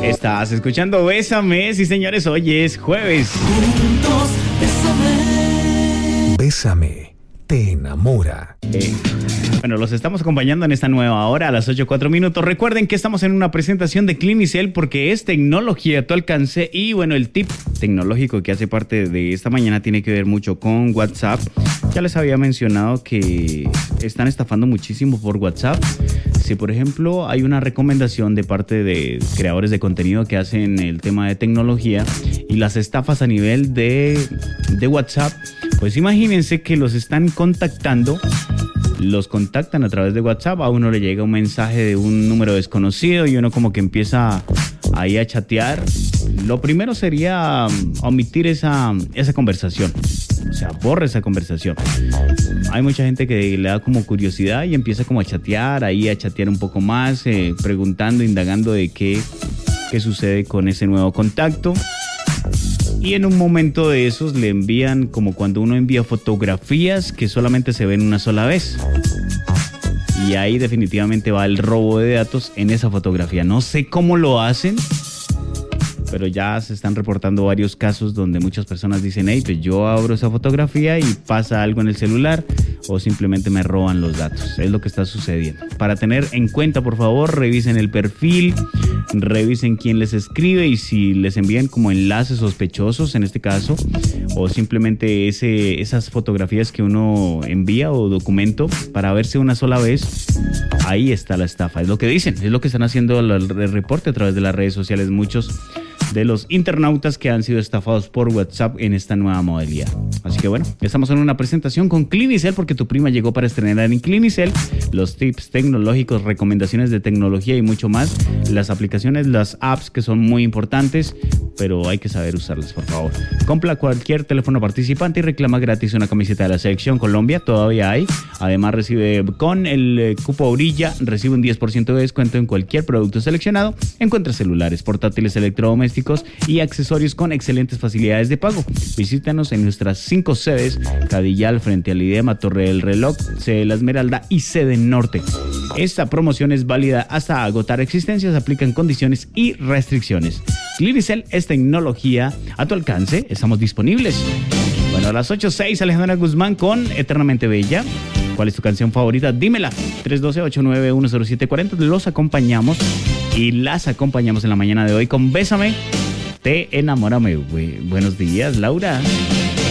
Estás escuchando Bésame, sí señores, hoy es jueves. Juntos, bésame. Bésame, te enamora. Bueno, los estamos acompañando en esta nueva hora a las 8:04. Recuerden que estamos en una presentación de Clinicel porque es tecnología a tu alcance. Y bueno, el tip tecnológico que hace parte de esta mañana tiene que ver mucho con WhatsApp. Ya les había mencionado que están estafando muchísimo por WhatsApp. Si por ejemplo hay una recomendación de parte de creadores de contenido que hacen el tema de tecnología y las estafas a nivel de WhatsApp, pues imagínense que los están contactando. Los contactan a través de WhatsApp, a uno le llega un mensaje de un número desconocido y uno como que empieza ahí a chatear. Lo primero sería omitir esa conversación, o sea, borra esa conversación. Hay mucha gente que le da como curiosidad y empieza como a chatear un poco más, preguntando, indagando de qué sucede con ese nuevo contacto. Y en un momento de esos le envían como cuando uno envía fotografías que solamente se ven una sola vez. Y ahí definitivamente va el robo de datos en esa fotografía. No sé cómo lo hacen, pero ya se están reportando varios casos donde muchas personas dicen, hey, pues yo abro esa fotografía y pasa algo en el celular o simplemente me roban los datos. Es lo que está sucediendo. Para tener en cuenta, por favor, revisen el perfil, revisen quién les escribe y si les envían como enlaces sospechosos en este caso o simplemente esas fotografías que uno envía o documento para verse una sola vez, ahí está la estafa. Es lo que dicen, es lo que están haciendo el reporte a través de las redes sociales muchos de los internautas que han sido estafados por WhatsApp en esta nueva modalidad. Así que bueno, estamos en una presentación con Clinicel porque tu prima llegó para estrenar en Clinicel los tips tecnológicos, recomendaciones de tecnología y mucho más. Las aplicaciones, las apps que son muy importantes, pero hay que saber usarlas, por favor. Compra cualquier teléfono participante y reclama gratis una camiseta de la Selección Colombia, todavía hay. Además recibe con el cupo Orilla, recibe un 10% de descuento en cualquier producto seleccionado. Encuentra celulares, portátiles, electrodomésticos y accesorios con excelentes facilidades de pago. Visítanos en nuestras 5 sedes: Cadillal frente al IDEMA, Torre del Reloj, sede La Esmeralda y sede Norte. Esta promoción es válida hasta agotar existencias, aplican condiciones y restricciones. Clinicel es tecnología a tu alcance, estamos disponibles. Bueno, a las 8:06, Alejandra Guzmán con Eternamente Bella. ¿Cuál es tu canción favorita? Dímela. 312-891-0740. Los acompañamos y las acompañamos en la mañana de hoy con Bésame, te enamórame. Buenos días, Laura.